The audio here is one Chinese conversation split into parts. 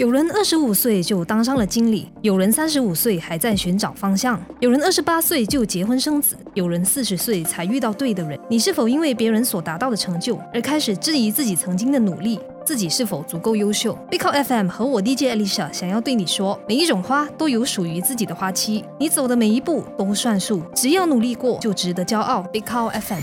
有人25岁就当上了经理，有人35岁还在寻找方向，有人28岁就结婚生子，有人40岁才遇到对的人。你是否因为别人所达到的成就而开始质疑自己曾经的努力？自己是否足够优秀？ Big Call FM 和我 DJ Alicia 想要对你说，每一种花都有属于自己的花期，你走的每一步都算数，只要努力过就值得骄傲。 Big Call FM。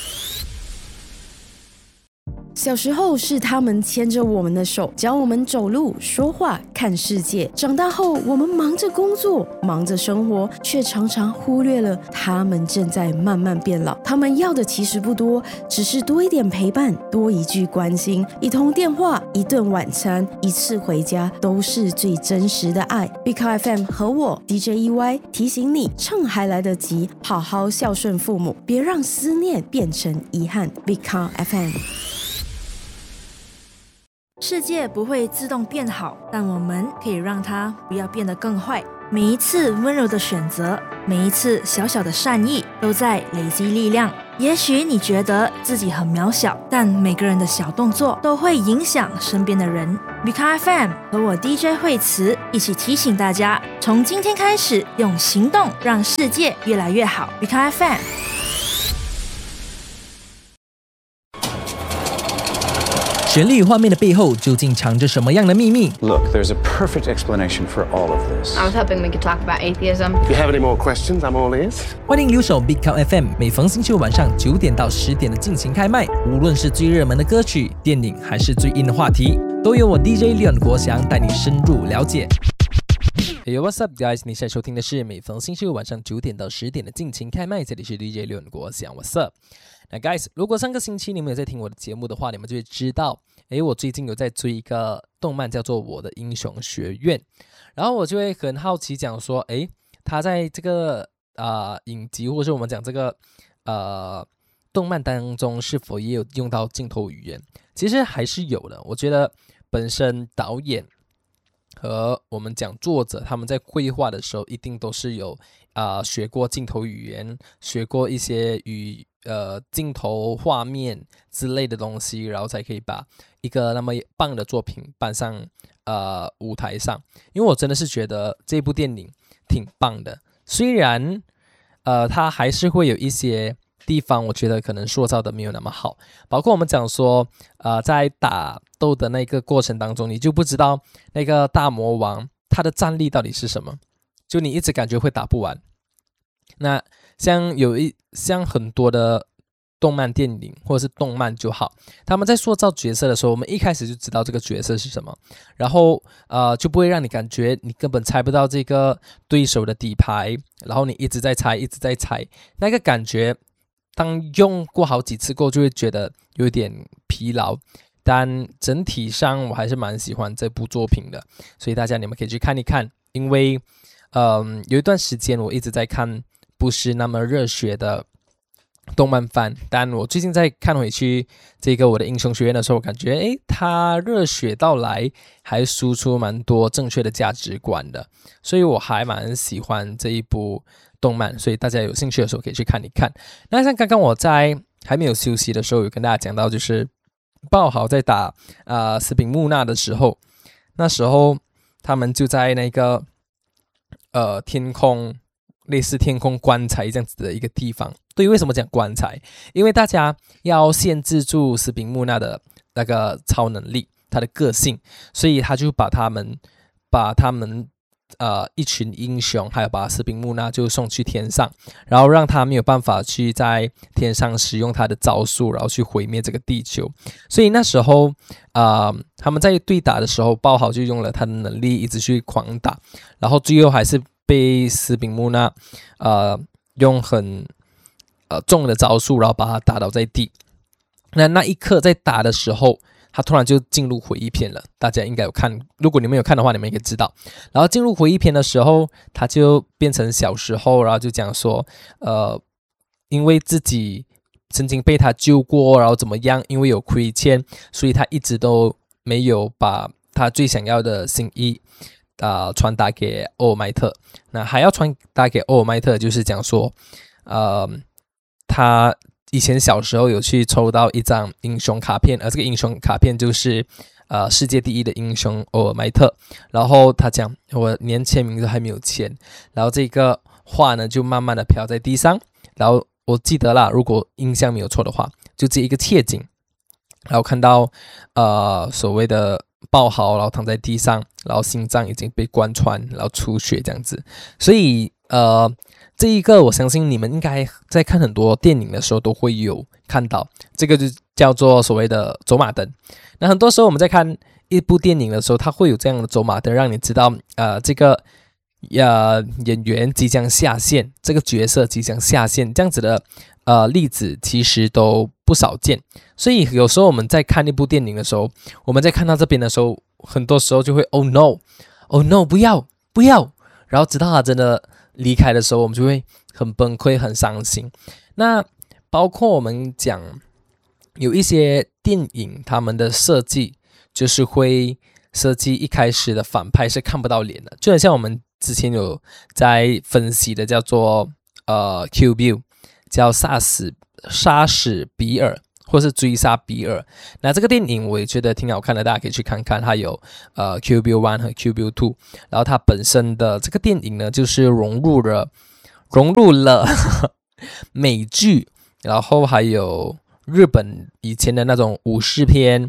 小时候是他们牵着我们的手，教我们走路、说话、看世界。长大后，我们忙着工作，忙着生活，却常常忽略了他们正在慢慢变老。他们要的其实不多，只是多一点陪伴，多一句关心，一通电话，一顿晚餐，一次回家，都是最真实的爱。Big Call FM 和我 DJ EY 提醒你，趁还来得及，好好孝顺父母，别让思念变成遗憾。Big Call FM。 世界不会自动变好，但我们可以让它不要变得更坏。每一次温柔的选择，每一次小小的善意，都在累积力量。也许你觉得自己很渺小，但每个人的小动作都会影响身边的人。Big Call FM 和我 DJ 惠慈一起提醒大家，从今天开始，用行动让世界越来越好。Big Call FM。 绚丽画面的背后究竟藏着什么样的秘密？ Look, there's a perfect explanation for all of this. I was hoping we could talk about atheism. If you have any more questions, I'm all ears. 欢迎留守 Big Call FM， 每逢星期五晚上9点到10点的尽情开麦。无论是最热门的歌曲、电影，还是最硬的话题，都由我 DJ Leon 国祥带你深入了解。Hey, what's up, guys？ 你现在收听的是每逢星期五晚上9点到10点的尽情开麦，这里是 DJ Leon 国祥 ，What's up？ 那 guys， 如果上个星期你们有在听我的节目的话，你们就会知道，我最近有在追一个动漫叫做《我的英雄学院》，然后我就会很好奇讲说，他在这个影集或者是我们讲这个动漫当中是否也有用到镜头语言？其实还是有的。我觉得本身导演和我们讲作者他们在绘画的时候一定都是有学过镜头语言，学过一些镜头画面之类的东西，然后才可以把一个那么棒的作品搬上舞台上。因为我真的是觉得这部电影挺棒的，虽然它还是会有一些地方我觉得可能塑造的没有那么好，包括我们讲说在打斗的那个过程当中，你就不知道那个大魔王他的战力到底是什么，就你一直感觉会打不完。那像很多的动漫电影或者是动漫就好，他们在塑造角色的时候，我们一开始就知道这个角色是什么，然后就不会让你感觉你根本猜不到这个对手的底牌，然后你一直在猜那个感觉当用过好几次过就会觉得有点疲劳，但整体上我还是蛮喜欢这部作品的，所以大家你们可以去看一看。因为有一段时间我一直在看不是那么热血的动漫番，但我最近在看回去这个我的英雄学院的时候，我感觉它热血到来，还输出蛮多正确的价值观的，所以我还蛮喜欢这一部动漫，所以大家有兴趣的时候可以去看一看。那像刚刚我在还没有休息的时候有跟大家讲到，就是爆豪在打斯宾木纳的时候，那时候他们就在那个天空，类似天空棺材这样子的一个地方。对，为什么讲棺材？因为大家要限制住斯宾木纳的那个超能力，他的个性，所以他就把他们一群英雄还有把斯宾木纳就送去天上，然后让他没有办法去在天上使用他的招数，然后去毁灭这个地球。所以那时候他们在对打的时候，爆豪就用了他的能力一直去狂打，然后最后还是被斯宾木纳用很重的招数，然后把他打倒在地。那一刻在打的时候，他突然就进入回忆篇了，大家应该有看，如果你们有看的话，你们也可以知道。然后进入回忆篇的时候，他就变成小时候，然后就讲说因为自己曾经被他救过，然后怎么样，因为有亏欠，所以他一直都没有把他最想要的心意传达给欧尔麦特。那还要传达给欧尔麦特，就是讲说他以前小时候有去抽到一张英雄卡片，而这个英雄卡片就是世界第一的英雄欧尔麦特，然后他讲我连签名都还没有签，然后这个画呢就慢慢的飘在地上，然后我记得啦，如果印象没有错的话，就这一个切景，然后看到所谓的爆豪，然后躺在地上，然后心脏已经被贯穿，然后出血这样子，所以这一个我相信你们应该在看很多电影的时候都会有看到，这个就叫做所谓的走马灯。那很多时候我们在看一部电影的时候，它会有这样的走马灯，让你知道这个演员即将下线，这个角色即将下线，这样子的例子其实都不少见。所以有时候我们在看一部电影的时候，我们在看到这边的时候，很多时候就会 oh no 不要，然后直到他真的离开的时候，我们就会很崩溃很伤心。那包括我们讲有一些电影他们的设计就是会设计一开始的反派是看不到脸的，就很像我们之前有在分析的叫做Kill Bill， 叫杀死比尔或是追杀比尔。那这个电影我也觉得挺好看的，大家可以去看看，它有Kill Bill 1和 Kill Bill 2， 然后它本身的这个电影呢就是融入了美剧，然后还有日本以前的那种武士片，